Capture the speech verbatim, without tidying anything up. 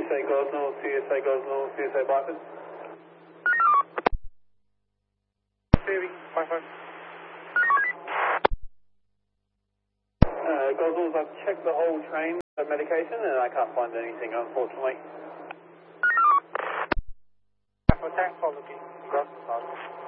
S A Gosnell, C S A Gosnell, C S A Blackford. Saving, five five. Uh, Gosnells, I've checked the whole train of medication and I can't find anything, unfortunately. For tank for looking, Gosnell.